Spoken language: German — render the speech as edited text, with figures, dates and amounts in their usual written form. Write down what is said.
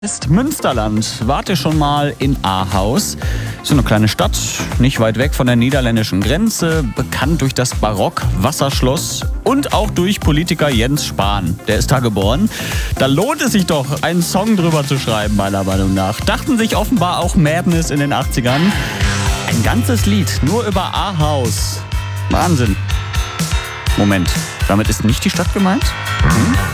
Ist Münsterland. Wart ihr schon mal in Ahaus? So eine kleine Stadt, nicht weit weg von der niederländischen Grenze, bekannt durch das Barock-Wasserschloss und auch durch Politiker Jens Spahn. Der ist da geboren. Da lohnt es sich doch, einen Song drüber zu schreiben, meiner Meinung nach. Dachten sich offenbar auch Madness in den 80ern. Ein ganzes Lied nur über Ahaus. Wahnsinn. Moment, damit ist nicht die Stadt gemeint?